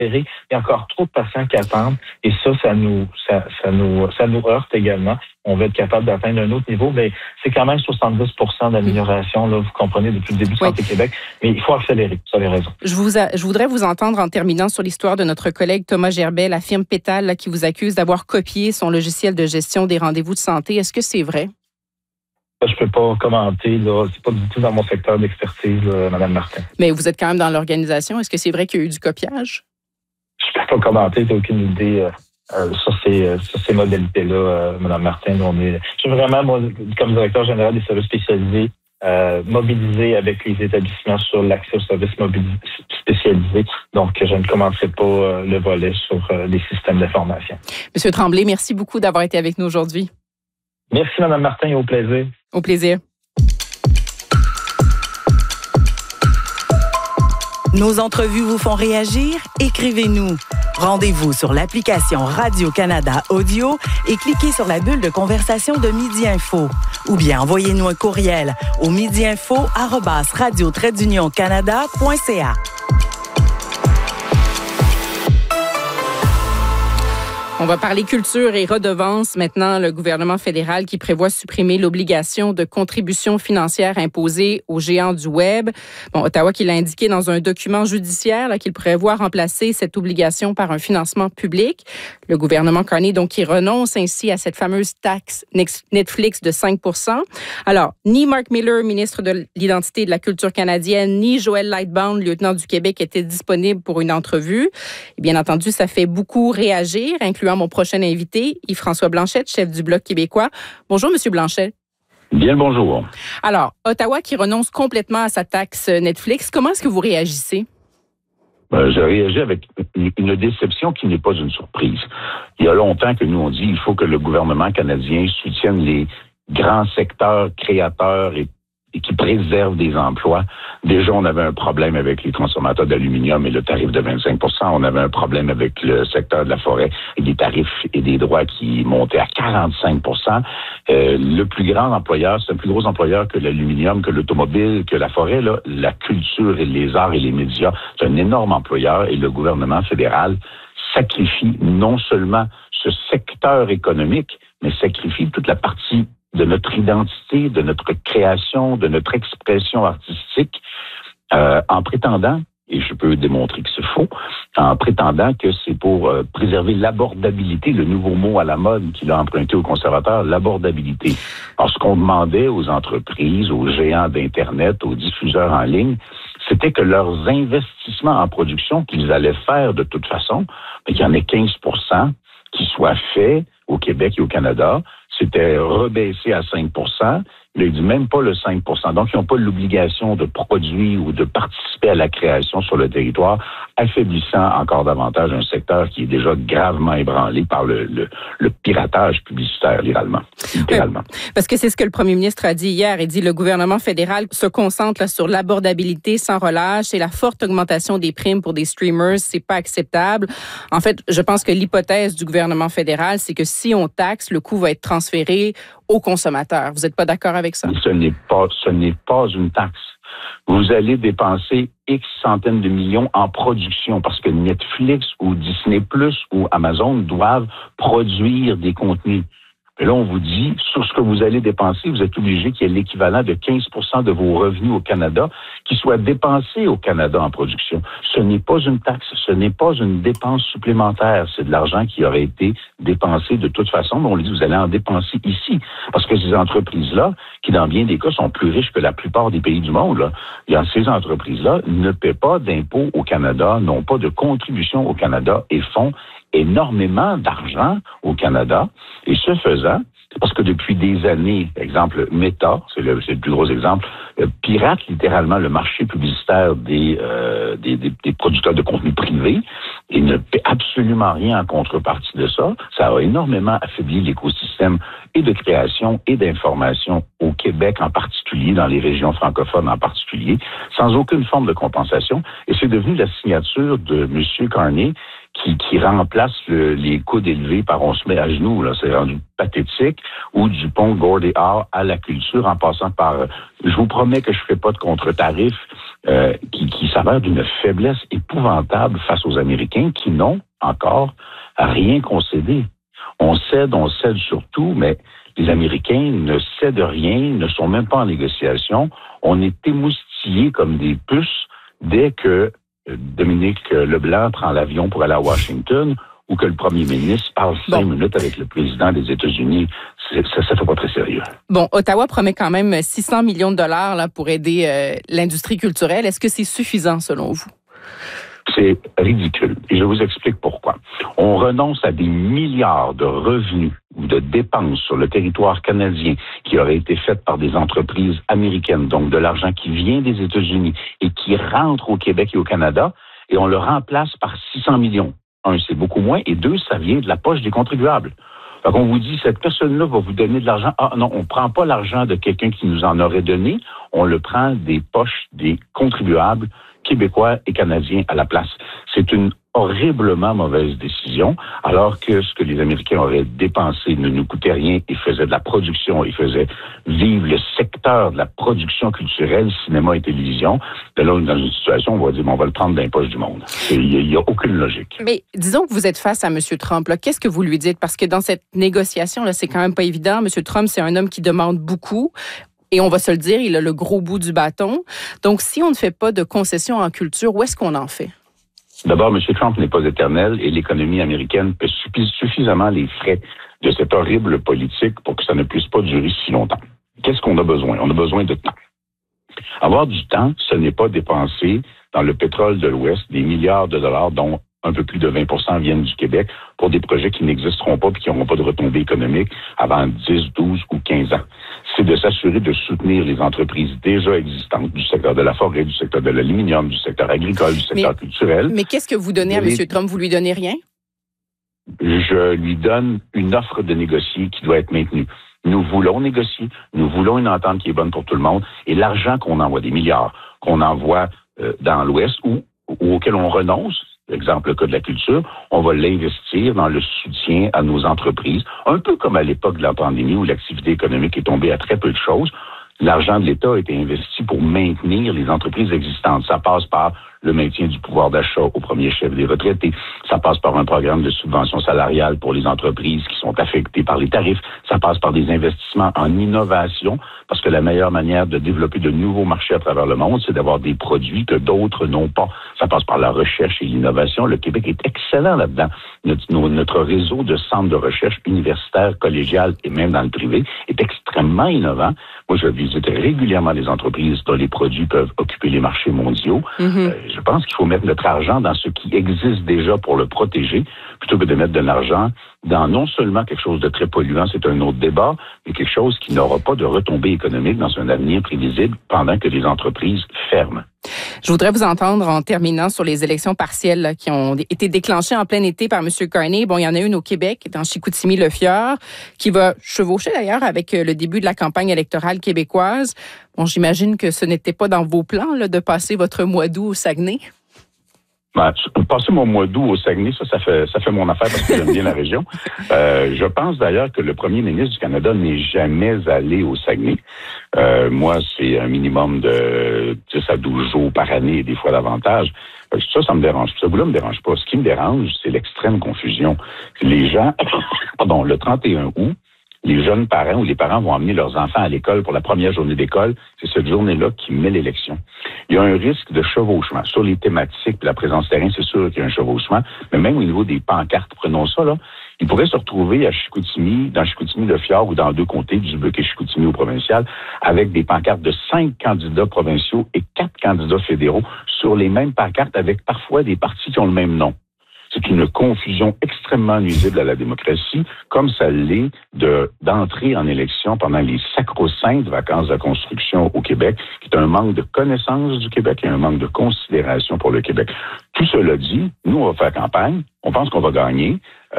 Il y a encore trop de patients qui attendent et ça nous heurte également. On va être capable d'atteindre un autre niveau, mais c'est quand même 70% d'amélioration, là, vous comprenez, depuis le début de Santé Québec. Mais il faut accélérer, vous avez raison. Je voudrais vous entendre en terminant sur l'histoire de notre collègue Thomas Gerbet, la firme Pétale, là, qui vous accuse d'avoir copié son logiciel de gestion des rendez-vous de santé. Est-ce que c'est vrai? Je peux pas commenter, là. C'est pas du tout dans mon secteur d'expertise, Mme Martin. Mais vous êtes quand même dans l'organisation. Est-ce que c'est vrai qu'il y a eu du copiage? Je peux pas commenter, j'ai aucune idée sur ces modalités-là, Mme Martin. Je suis vraiment, moi, comme directeur général des services spécialisés, mobilisé avec les établissements sur l'accès aux services spécialisés. Donc, je ne commenterai pas le volet sur les systèmes d'information. Monsieur Tremblay, merci beaucoup d'avoir été avec nous aujourd'hui. Merci, Mme Martin, et au plaisir. Au plaisir. Nos entrevues vous font réagir? Écrivez-nous. Rendez-vous sur l'application Radio-Canada Audio et cliquez sur la bulle de conversation de Midi Info. Ou bien envoyez-nous un courriel au midiinfo@radio-canada.ca. On va parler culture et redevances. Maintenant, le gouvernement fédéral qui prévoit supprimer l'obligation de contribution financière imposée aux géants du Web. Ottawa qui l'a indiqué dans un document judiciaire là, qu'il prévoit remplacer cette obligation par un financement public. Le gouvernement Carney, donc, qui renonce ainsi à cette fameuse taxe Netflix de 5%. Alors, ni Mark Miller, ministre de l'Identité et de la Culture canadienne, ni Joël Lightbound, lieutenant du Québec, étaient disponibles pour une entrevue. Et bien entendu, ça fait beaucoup réagir, incluant mon prochain invité, Yves-François Blanchet, chef du Bloc québécois. Bonjour, M. Blanchet. Bien le bonjour. Alors, Ottawa qui renonce complètement à sa taxe Netflix, comment est-ce que vous réagissez? Je réagis avec une déception qui n'est pas une surprise. Il y a longtemps que nous, on dit qu'il faut que le gouvernement canadien soutienne les grands secteurs créateurs et qui préservent des emplois. Déjà, on avait un problème avec les transformateurs d'aluminium et le tarif de 25%. On avait un problème avec le secteur de la forêt et des tarifs et des droits qui montaient à 45%. Le plus grand employeur, c'est un plus gros employeur que l'aluminium, que l'automobile, que la forêt, là, la culture et les arts et les médias. C'est un énorme employeur et le gouvernement fédéral sacrifie non seulement ce secteur économique, mais sacrifie toute la partie de notre identité, de notre création, de notre expression artistique, en prétendant, et je peux démontrer que c'est faux, en prétendant que c'est pour préserver l'abordabilité, le nouveau mot à la mode qu'il a emprunté aux conservateurs, l'abordabilité. Alors, ce qu'on demandait aux entreprises, aux géants d'Internet, aux diffuseurs en ligne, c'était que leurs investissements en production qu'ils allaient faire de toute façon, qu'il y en ait 15% qui soient faits au Québec et au Canada. C'était rebaissé à 5%. Il a dit même pas le 5%. Donc, ils n'ont pas l'obligation de produire ou de participer à la création sur le territoire, affaiblissant encore davantage un secteur qui est déjà gravement ébranlé par le piratage publicitaire, littéralement. Parce que c'est ce que le premier ministre a dit hier. Il dit le gouvernement fédéral se concentre là, sur l'abordabilité sans relâche et la forte augmentation des primes pour des streamers, c'est pas acceptable. En fait, je pense que l'hypothèse du gouvernement fédéral, c'est que si on taxe, le coût va être transféré aux consommateurs. Vous n'êtes pas d'accord avec ça? Ce n'est pas une taxe. Vous allez dépenser X centaines de millions en production parce que Netflix ou Disney Plus ou Amazon doivent produire des contenus. Et là, on vous dit, sur ce que vous allez dépenser, vous êtes obligé qu'il y ait l'équivalent de 15% de vos revenus au Canada qui soit dépensé au Canada en production. Ce n'est pas une taxe, ce n'est pas une dépense supplémentaire. C'est de l'argent qui aurait été dépensé de toute façon, mais on lui dit, vous allez en dépenser ici. Parce que ces entreprises-là, qui dans bien des cas sont plus riches que la plupart des pays du monde, là, ces entreprises-là ne paient pas d'impôts au Canada, n'ont pas de contribution au Canada et font énormément d'argent au Canada. Et ce faisant, parce que depuis des années, exemple, Meta, c'est le plus gros exemple, pirate littéralement le marché publicitaire des producteurs de contenu privés et ne paie absolument rien en contrepartie de ça. Ça a énormément affaibli l'écosystème et de création et d'information au Québec en particulier, dans les régions francophones en particulier, sans aucune forme de compensation. Et c'est devenu la signature de M. Carney qui remplace les coudes élevés par on se met à genoux, là, c'est rendu pathétique, ou du pont Gordie Howe à la culture en passant par je vous promets que je ferai pas de contre-tarif qui s'avère d'une faiblesse épouvantable face aux Américains qui n'ont encore rien concédé. On cède sur tout, mais les Américains ne cèdent rien, ne sont même pas en négociation. On est émoustillés comme des puces dès que Dominique Leblanc prend l'avion pour aller à Washington ou que le premier ministre parle 5 minutes avec le président des États-Unis. Ça fait pas très sérieux. Bon, Ottawa promet quand même 600 millions de dollars là, pour aider l'industrie culturelle. Est-ce que c'est suffisant selon vous? C'est ridicule. Et je vous explique pourquoi. On renonce à des milliards de revenus ou de dépenses sur le territoire canadien qui auraient été faites par des entreprises américaines, donc de l'argent qui vient des États-Unis et qui rentre au Québec et au Canada, et on le remplace par 600 millions. Un, c'est beaucoup moins, et deux, ça vient de la poche des contribuables. Fait qu'on vous dit, cette personne-là va vous donner de l'argent. Ah non, on prend pas l'argent de quelqu'un qui nous en aurait donné, on le prend des poches des contribuables québécois et canadiens à la place. C'est une horriblement mauvaise décision, alors que ce que les Américains auraient dépensé ne nous coûtait rien. Ils faisaient de la production, ils faisaient vivre le secteur de la production culturelle, cinéma et télévision. De là, on est dans une situation où on va dire, on va le prendre dans les poches du monde. Il n'y a aucune logique. Mais disons que vous êtes face à M. Trump. Là. Qu'est-ce que vous lui dites? Parce que dans cette négociation, là, c'est quand même pas évident. M. Trump, c'est un homme qui demande beaucoup. Et on va se le dire, il a le gros bout du bâton. Donc, si on ne fait pas de concessions en culture, où est-ce qu'on en fait? D'abord, M. Trump n'est pas éternel et l'économie américaine paie suffisamment les frais de cette horrible politique pour que ça ne puisse pas durer si longtemps. Qu'est-ce qu'on a besoin? On a besoin de temps. Avoir du temps, ce n'est pas dépenser dans le pétrole de l'Ouest des milliards de dollars dont un peu plus de 20% viennent du Québec pour des projets qui n'existeront pas et qui n'auront pas de retombées économiques avant 10, 12 ou 15 ans. C'est de s'assurer de soutenir les entreprises déjà existantes du secteur de la forêt, du secteur de l'aluminium, du secteur agricole, du secteur culturel. Mais qu'est-ce que vous donnez à M. Trump? Vous lui donnez rien? Je lui donne une offre de négocier qui doit être maintenue. Nous voulons négocier, nous voulons une entente qui est bonne pour tout le monde et l'argent qu'on envoie, des milliards, qu'on envoie dans l'Ouest ou auquel on renonce, exemple le cas de la culture, on va l'investir dans le soutien à nos entreprises, un peu comme à l'époque de la pandémie où l'activité économique est tombée à très peu de choses. L'argent de l'État a été investi pour maintenir les entreprises existantes. Ça passe par le maintien du pouvoir d'achat au premier chef des retraités. Ça passe par un programme de subvention salariale pour les entreprises qui sont affectées par les tarifs. Ça passe par des investissements en innovation, parce que la meilleure manière de développer de nouveaux marchés à travers le monde, c'est d'avoir des produits que d'autres n'ont pas. Ça passe par la recherche et l'innovation. Le Québec est excellent là-dedans. Notre réseau de centres de recherche universitaires, collégiales et même dans le privé est extrêmement innovant. Moi, je visite régulièrement les entreprises dont les produits peuvent occuper les marchés mondiaux. Je pense qu'il faut mettre notre argent dans ce qui existe déjà pour le protéger, plutôt que de mettre de l'argent dans non seulement quelque chose de très polluant, c'est un autre débat, mais quelque chose qui n'aura pas de retombées économiques dans un avenir prévisible pendant que les entreprises ferment. Je voudrais vous entendre en terminant sur les élections partielles là, qui ont été déclenchées en plein été par M. Carney. Bon, il y en a une au Québec, dans Chicoutimi-Le-Fjord, qui va chevaucher d'ailleurs avec le début de la campagne électorale québécoise. Bon, j'imagine que ce n'était pas dans vos plans là, de passer votre mois d'août au Saguenay. Passer mon mois d'août au Saguenay, ça fait mon affaire parce que j'aime bien la région. Je pense d'ailleurs que le premier ministre du Canada n'est jamais allé au Saguenay. Moi, c'est un minimum de 10 à 12 jours par année et des fois davantage. Ça me dérange. Ce bout-là me dérange pas. Ce qui me dérange, c'est l'extrême confusion. Les gens, le 31 août, les jeunes parents ou les parents vont emmener leurs enfants à l'école pour la première journée d'école. C'est cette journée-là qui met l'élection. Il y a un risque de chevauchement. Sur les thématiques et la présence terrain, c'est sûr qu'il y a un chevauchement. Mais même au niveau des pancartes, prenons ça, là, ils pourraient se retrouver à Chicoutimi, dans Chicoutimi-Le-Fjord ou dans 2 comtés, du Dubuque et Chicoutimi au provincial, avec des pancartes de 5 candidats provinciaux et 4 candidats fédéraux sur les mêmes pancartes avec parfois des partis qui ont le même nom. C'est une confusion extrêmement nuisible à la démocratie, comme ça l'est d'entrer en élection pendant les sacro-saintes vacances de la construction au Québec, qui est un manque de connaissance du Québec et un manque de considération pour le Québec. Tout cela dit, nous, on va faire campagne, on pense qu'on va gagner,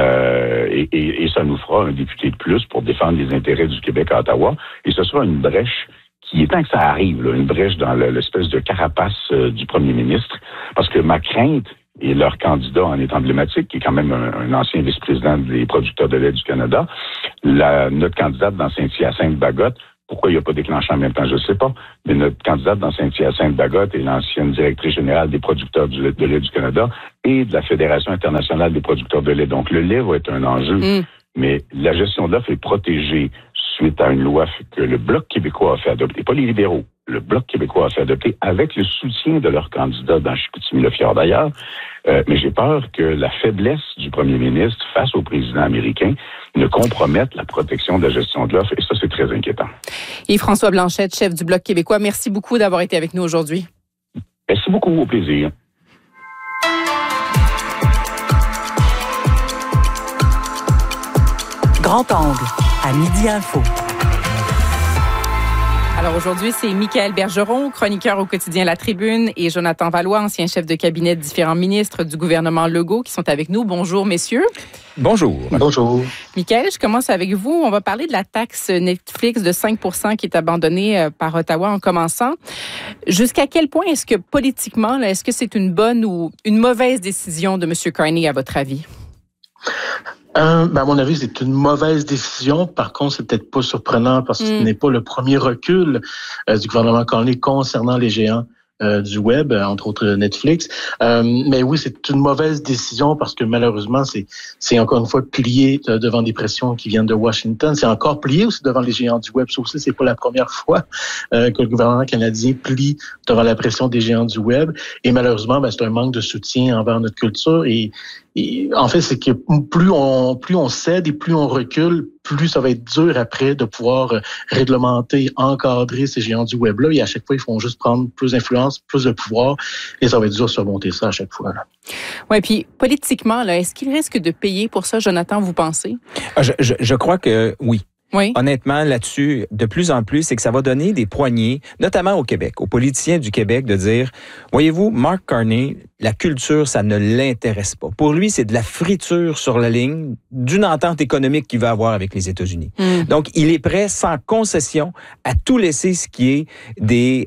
et ça nous fera un député de plus pour défendre les intérêts du Québec à Ottawa, et ce sera une brèche qui est temps que ça arrive, là, une brèche dans l'espèce de carapace du premier ministre, parce que ma crainte, et leur candidat en est emblématique, qui est quand même un ancien vice-président des producteurs de lait du Canada. Notre candidate dans Saint-Hyacinthe-Bagotte Pourquoi il n'a pas déclenché en même temps, je ne sais pas. Mais notre candidate dans Saint-Hyacinthe-Bagotte est l'ancienne directrice générale des producteurs de lait du Canada et de la Fédération internationale des producteurs de lait. Donc, le lait va être un enjeu. Mais la gestion de l'offre est protégée suite à une loi que le Bloc québécois a fait adopter, pas les libéraux. Le Bloc québécois a fait adopter avec le soutien de leur candidat dans Chicoutimi-Le-Fjord d'ailleurs. Mais j'ai peur que la faiblesse du premier ministre face au président américain ne compromette la protection de la gestion de l'offre. Et ça, c'est très inquiétant. Et François Blanchette, chef du Bloc québécois, merci beaucoup d'avoir été avec nous aujourd'hui. Merci beaucoup, au plaisir. Grand angle, à Midi Info. Alors aujourd'hui, c'est Michaël Bergeron, chroniqueur au quotidien La Tribune, et Jonathan Vallois, ancien chef de cabinet de différents ministres du gouvernement Legault, qui sont avec nous. Bonjour, messieurs. Bonjour. Bonjour. Michaël, je commence avec vous. On va parler de la taxe Netflix de 5 % qui est abandonnée par Ottawa en commençant. Jusqu'à quel point est-ce que politiquement, là, est-ce que c'est une bonne ou une mauvaise décision de M. Carney, à votre avis? À mon avis, c'est une mauvaise décision. Par contre, c'est peut-être pas surprenant parce que ce n'est pas le premier recul du gouvernement Carney concernant les géants du web, entre autres Netflix. Mais oui, c'est une mauvaise décision parce que malheureusement, c'est encore une fois plié devant des pressions qui viennent de Washington. C'est encore plié aussi devant les géants du web. Ça aussi, c'est pas la première fois que le gouvernement canadien plie devant la pression des géants du web. Et malheureusement, c'est un manque de soutien envers notre culture. Et en fait, c'est que plus on cède et plus on recule, plus ça va être dur après de pouvoir réglementer, encadrer ces géants du web-là. Et à chaque fois, ils font juste prendre plus d'influence, plus de pouvoir. Et ça va être dur de surmonter ça à chaque fois. Oui, puis politiquement, là, est-ce qu'il risque de payer pour ça, Jonathan, vous pensez? Je crois que oui. Oui. Honnêtement, là-dessus, de plus en plus, c'est que ça va donner des poignées, notamment au Québec, aux politiciens du Québec, de dire, voyez-vous, Mark Carney, la culture, ça ne l'intéresse pas. Pour lui, c'est de la friture sur la ligne d'une entente économique qu'il va avoir avec les États-Unis. Donc, il est prêt, sans concession, à tout laisser ce qui est des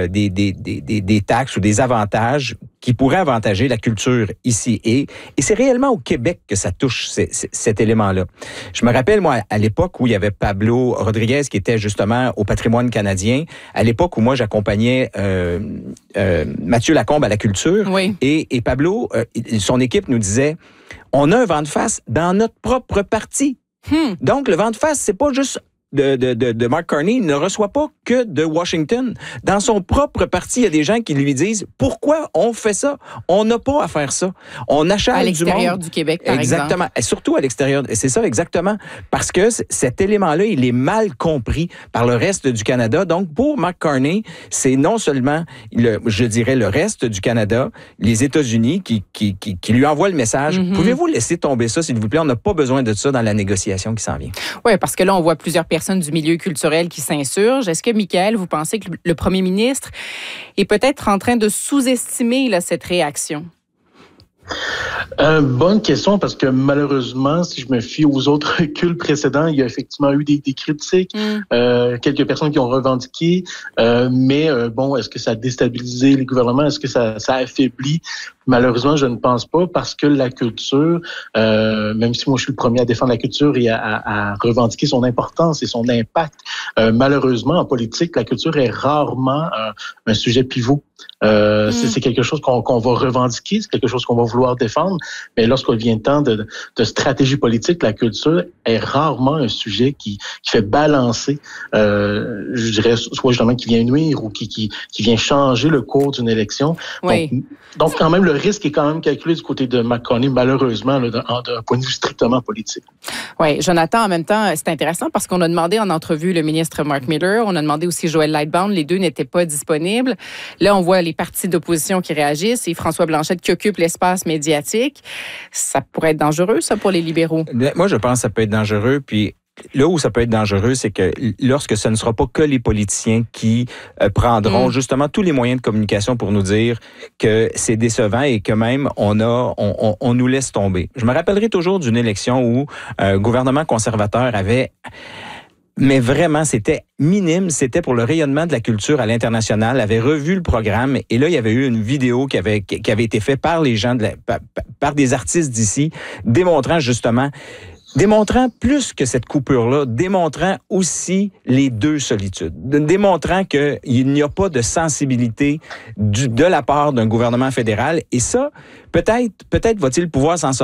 taxes ou des avantages qui pourraient avantager la culture ici. Et c'est réellement au Québec que ça touche cet élément-là. Je me rappelle, moi, à l'époque où il y avait Pablo Rodriguez qui était justement au patrimoine canadien, à l'époque où moi j'accompagnais Mathieu Lacombe à la culture, oui. et Pablo, son équipe nous disait, on a un vent de face dans notre propre parti. Donc le vent de face, c'est pas juste de Mark Carney, il ne reçoit pas que de Washington. Dans son propre parti, il y a des gens qui lui disent pourquoi on fait ça? On n'a pas à faire ça. On achète à l'extérieur du Québec, par exactement. exemple. Et surtout à l'extérieur. Et c'est ça, exactement. Parce que cet élément-là, il est mal compris par le reste du Canada. Donc, pour Mark Carney, c'est non seulement, je dirais, le reste du Canada, les États-Unis qui lui envoient le message. Pouvez-vous laisser tomber ça, s'il vous plaît? On n'a pas besoin de ça dans la négociation qui s'en vient. Oui, parce que là, on voit plusieurs personnes du milieu culturel qui s'insurgent. Est-ce que, Michaël, vous pensez que le premier ministre est peut-être en train de sous-estimer là, cette réaction? Bonne question, parce que malheureusement, si je me fie aux autres reculs précédents, il y a effectivement eu des critiques, quelques personnes qui ont revendiqué, mais bon, est-ce que ça a déstabilisé les gouvernements? Est-ce que ça affaiblit? Malheureusement, je ne pense pas, parce que la culture, même si moi je suis le premier à défendre la culture et à revendiquer son importance et son impact, malheureusement, en politique, la culture est rarement un sujet pivot. C'est quelque chose qu'on va revendiquer, c'est quelque chose qu'on va vouloir défendre, mais lorsqu'il vient le temps de stratégie politique, la culture est rarement un sujet qui fait balancer, je dirais, soit justement qui vient nuire ou qui vient changer le cours d'une élection. Oui. Donc quand même, le risque est quand même calculé du côté de Mark Carney, malheureusement, d'un point de vue strictement politique. Oui, Jonathan, en même temps, c'est intéressant parce qu'on a demandé en entrevue le ministre Mark Miller, on a demandé aussi Joël Lightbound, les deux n'étaient pas disponibles. Là, on voit les partis d'opposition qui réagissent et François Blanchette qui occupe l'espace médiatique. Ça pourrait être dangereux, ça, pour les libéraux? Moi, je pense que ça peut être dangereux, puis là où ça peut être dangereux, c'est que lorsque ce ne sera pas que les politiciens qui prendront justement tous les moyens de communication pour nous dire que c'est décevant et que même on nous laisse tomber. Je me rappellerai toujours d'une élection où un gouvernement conservateur avait... Mais vraiment, c'était minime. C'était pour le rayonnement de la culture à l'international. Avait revu le programme. Et là, il y avait eu une vidéo qui avait été faite par les gens, par des artistes d'ici, démontrant justement Démontrant plus que cette coupure-là, démontrant aussi les deux solitudes, démontrant qu'il n'y a pas de sensibilité de la part d'un gouvernement fédéral. Et ça, peut-être va-t-il pouvoir s'en sortir